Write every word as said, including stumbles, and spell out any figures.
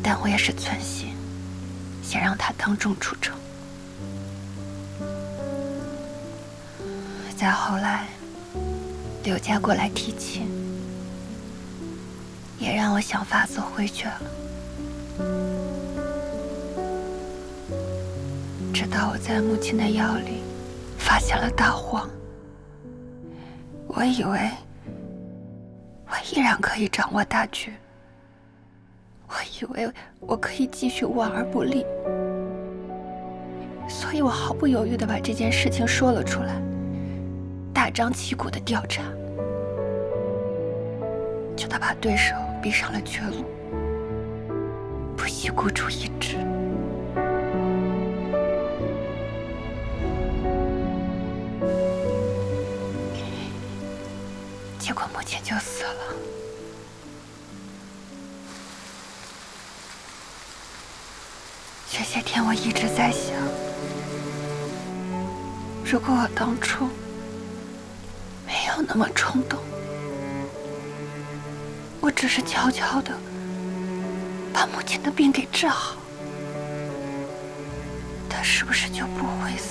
但我也是存心，先让他当众出丑。再后来，刘家过来提亲，也让我想法子回绝了。直到我在母亲的药里发现了大黄，我以为我依然可以掌握大局，我以为我可以继续玩而不利，所以我毫不犹豫地把这件事情说了出来，大张旗鼓地调查，就他把对手逼上了绝路，不惜孤注一掷。结果母亲就死了。这些天我一直在想，如果我当初没有那么冲动，我只是悄悄地把母亲的病给治好，她是不是就不会死？